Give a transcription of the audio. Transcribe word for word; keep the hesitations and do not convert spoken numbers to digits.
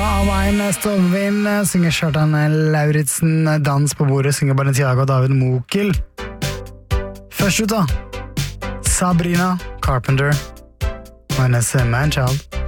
av Veien Stålvind, synger Kjartan Lauritsen, Dans på bordet, synger Balenciaga og David Mokel. Først ut da, Sabrina Carpenter, og hennes Manchild.